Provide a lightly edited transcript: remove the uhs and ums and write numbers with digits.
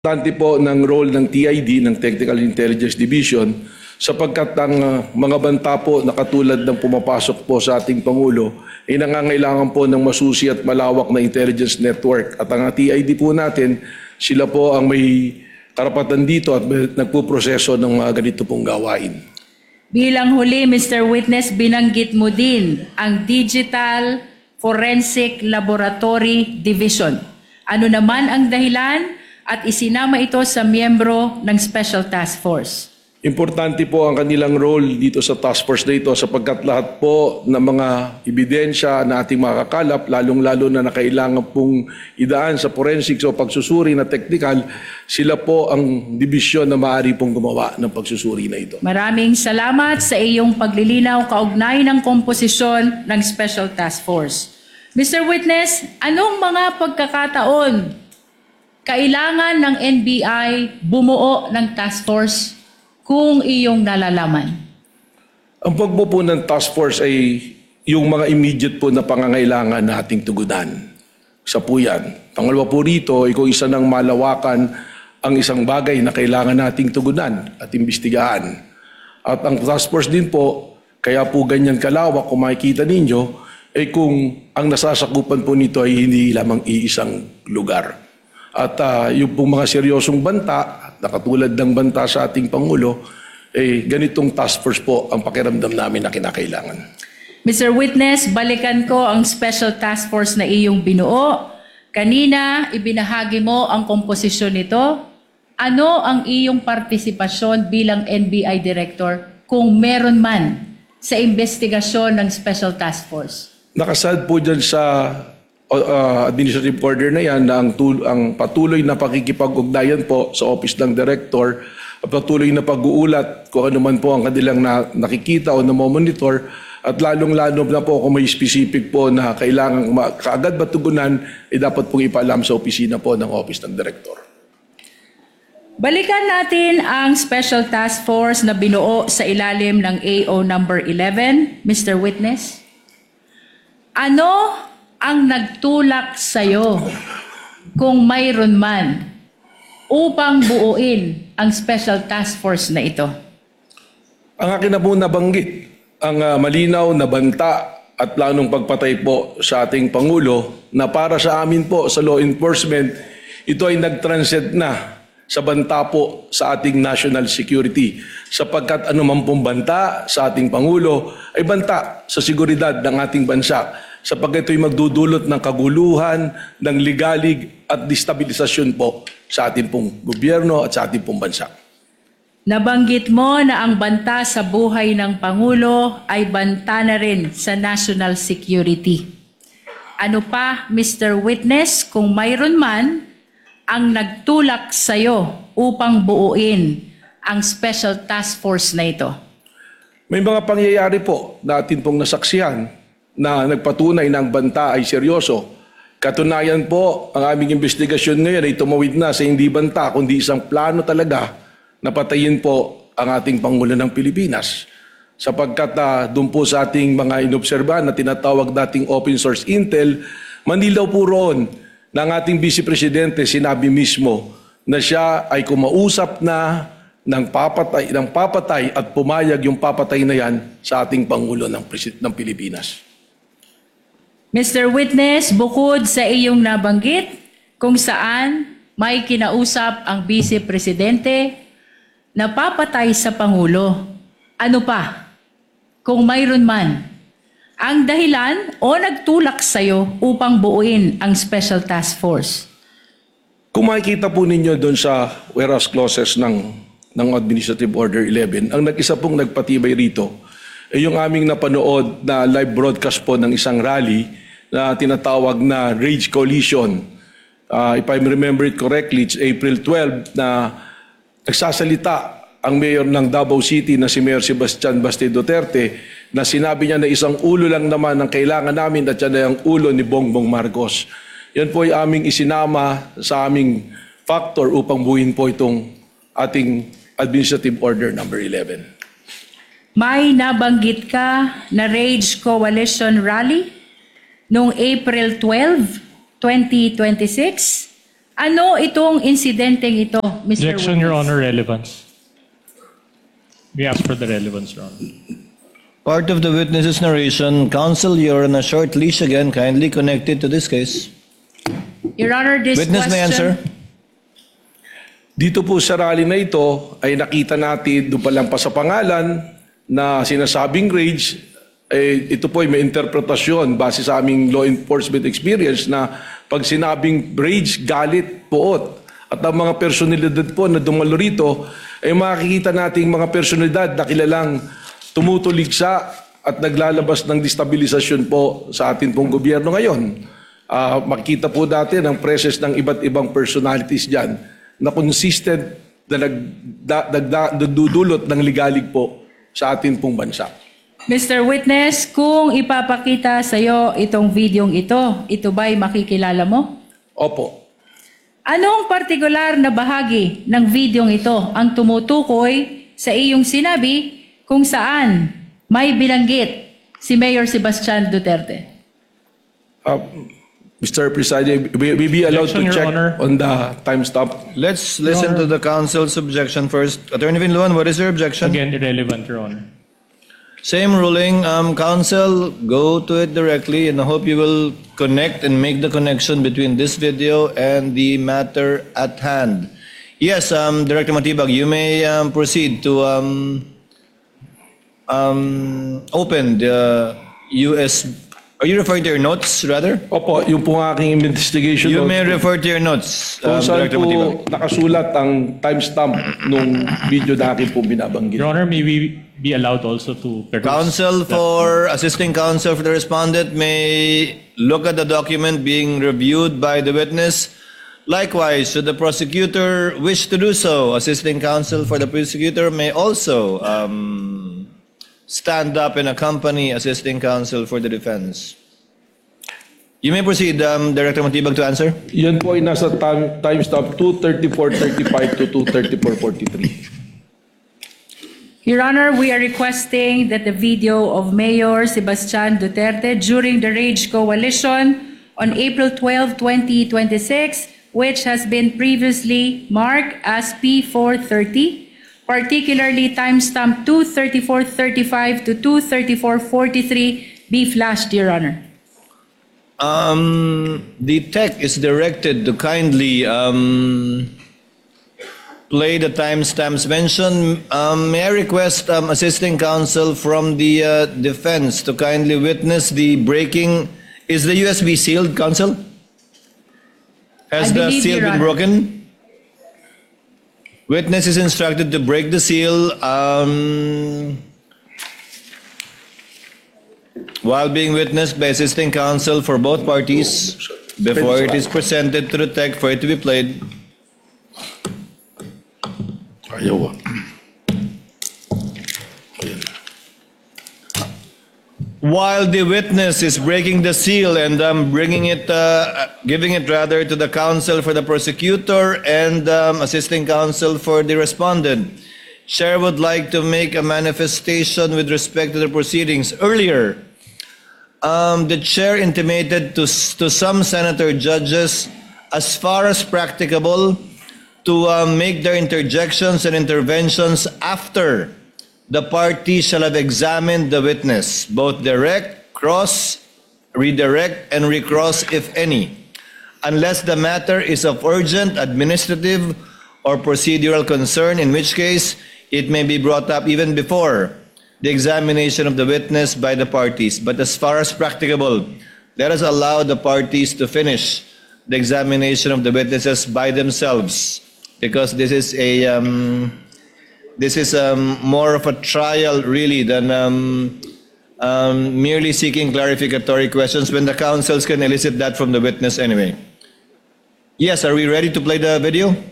Importante po ng role ng TID, ng Technical Intelligence Division, sapagkat ang mga banta po na katulad ng pumapasok po sa ating Pangulo ay nangangailangan po ng masusi at malawak na intelligence network. At ang TID po natin, sila po ang may karapatan dito at nagpuproseso ng mga ganito pong gawain. Bilang huli, Mr. Witness, binanggit mo din ang Digital Forensic Laboratory Division. Ano naman ang dahilan at isinama ito sa miyembro ng Special Task Force? Importante po ang kanilang role dito sa task force na ito sapagkat lahat po ng mga ebidensya na ating makakalap, lalong-lalo na nakailangan pong idaan sa forensics o pagsusuri na technical, sila po ang dibisyon na maaari pong gumawa ng pagsusuri na ito. Maraming salamat sa iyong paglilinaw kaugnay ng komposisyon ng Special Task Force. Mr. Witness, anong mga pagkakataon kailangan ng NBI bumuo ng task force kung iyong nalalaman? Ang pagbuo ng task force ay yung mga immediate po na pangangailangan na ating tugunan. Isa po yan. Pangalawa po rito ay kung isa ng malawakan ang isang bagay na kailangan nating tugunan at imbestigahan. At ang task force din po, kaya po ganyan kalawak kung makikita ninyo, ay kung ang nasasakupan po nito ay hindi lamang iisang lugar. At yung pong mga seryosong banta, na katulad ng banta sa ating Pangulo, ganitong task force po ang pakiramdam namin na kinakailangan. Mr. Witness, balikan ko ang Special Task Force na iyong binuo. Kanina, ibinahagi mo ang komposisyon nito. Ano ang iyong partisipasyon bilang NBI Director kung meron man sa investigasyon ng Special Task Force? Nakasad po dyan sa administrative order na yan na ang patuloy na pakikipag-ugnayan po sa Office ng Director, patuloy na pag-uulat kung ano man po ang kanilang nakikita o namomonitor, at lalong-lalo na po kung may specific po na kailangan kaagad matugunan, dapat pong ipaalam sa opisina po ng Office ng Director. Balikan natin ang Special Task Force na binuo sa ilalim ng AO number 11, Mr. Witness. Ano ang nagtulak sa'yo kung mayroon man upang buuin ang Special Task Force na ito? Ang akin na po nabanggit, ang malinaw na banta at planong pagpatay po sa ating Pangulo na para sa amin po sa law enforcement, ito ay nag-transcend na sa banta po sa ating national security. Sapagkat anuman pong banta sa ating Pangulo ay banta sa seguridad ng ating bansa. Sapagkat ito'y magdudulot ng kaguluhan, ng ligalig at destabilisasyon po sa ating pong gobyerno at sa ating pong bansa. Nabanggit mo na ang banta sa buhay ng Pangulo ay banta na rin sa national security. Ano pa, Mr. Witness, kung mayroon man ang nagtulak sa'yo upang buuin ang Special Task Force na ito? May mga pangyayari po na atin pong nasaksihan na nagpatunay na ang banta ay seryoso. Katunayan po, ang aming investigasyon ngayon ay tumawid na sa hindi banta, kundi isang plano talaga na patayin po ang ating Pangulo ng Pilipinas. Sapagkat doon po sa ating mga inobserbahan na tinatawag dating open source intel, manilaw po roon na ang ating Vice Presidente sinabi mismo na siya ay kumausap na ng papatay at pumayag yung papatay na yan sa ating Pangulo ng Pilipinas. Mr. Witness, bukod sa iyong nabanggit kung saan may kinausap ang Vice Presidente na papatay sa Pangulo, ano pa, kung mayroon man, ang dahilan o nagtulak sa iyo upang buuin ang Special Task Force? Kung makikita po ninyo doon sa whereas clauses ng Administrative Order 11, ang nag-isa pong nagpatibay rito ay yung aming napanood na live broadcast po ng isang rally na tinatawag na Rage Coalition. If I remember it correctly, it's April 12 na nagsasalita ang mayor ng Davao City na si Mayor Sebastian Baste Duterte na sinabi niya na isang ulo lang naman ang kailangan namin at yan ay ang ulo ni Bongbong Marcos. Yan po ay aming isinama sa aming factor upang buuin po itong ating Administrative Order number 11. May nabanggit ka na Rage Coalition Rally noong April 12, 2026. Ano itong insidenteng ito, Mr. Objection, Your Witness? Honor, relevance. We ask for the relevance, Your Honor. Part of the witness's narration. Counsel, you're on a short leash again. Kindly connected to this case. Your Honor, this Witness may answer. Dito po sa rally na ito ay nakita natin doon pa lang pa sa pangalan na sinasabing rage. Ito po ay may interpretasyon base sa aming law enforcement experience na pag sinabing rage, galit, puot. At ang mga personalidad po na dumalo rito ay makikita nating mga personalidad na kilalang tumutuligsa at naglalabas ng destabilisasyon po sa atin pong gobyerno ngayon. Makikita po natin ang presence ng iba't ibang personalities dyan na consistent na nagdudulot ng ligalig po sa atin pong bansa. Mr. Witness, kung ipapakita sa iyo itong videong ito ba'y makikilala mo? Opo. Anong partikular na bahagi ng videong ito ang tumutukoy sa iyong sinabi kung saan may bilanggit si Mayor Sebastian Duterte? Mr. Presiding, we be allowed to Objection, Your check Honor. on the timestamp. Let's listen to the counsel's objection first. Attorney Vinluan, what is your objection? Again, irrelevant, Your Honor. Same ruling. Counsel, go to it directly, and I hope you will connect and make the connection between this video and the matter at hand. Yes, Director Matibag, you may proceed to open the US. Are you referring to your notes, rather? Opo, yung po aking investigation. You notes may po. refer to your notes, Kung saan Director po Matibag. nakasulat ang timestamp nung video na akin po binabanggit. Your Honor, may we be allowed also to peruse Counsel that- for assisting counsel for the respondent may look at the document being reviewed by the witness. Likewise, should the prosecutor wish to do so, assisting counsel for the prosecutor may also stand up and accompany assisting counsel for the defense. You may proceed, Director Matibag, to answer. Yan po ay nasa timestamp 2:34:35 to 2:34:43. Your Honor, we are requesting that the video of Mayor Sebastian Duterte during the Rage Coalition on April 12, 2026, which has been previously marked as P430, particularly timestamp 2:34:35 to 2:34:43, be flashed, Your Honor. The tech is directed to kindly play the timestamps mentioned. May I request assisting counsel from the defense to kindly witness the breaking. Is the USB sealed, counsel? Has I the believe, seal Your been Honor. broken? Witness is instructed to break the seal while being witnessed by assisting counsel for both parties before it is presented to the tech for it to be played. Ayaw ah. Ayan. While the witness is breaking the seal and bringing it, giving it rather to the counsel for the prosecutor and assisting counsel for the respondent, Chair would like to make a manifestation with respect to the proceedings. Earlier, the Chair intimated to some senator judges, as far as practicable, to make their interjections and interventions after the party shall have examined the witness, both direct, cross, redirect, and recross, if any, unless the matter is of urgent, administrative, or procedural concern, in which case it may be brought up even before the examination of the witness by the parties. But as far as practicable, let us allow the parties to finish the examination of the witnesses by themselves, because this is more of a trial really than merely seeking clarificatory questions when the counsels can elicit that from the witness anyway. Yes, are we ready to play the video?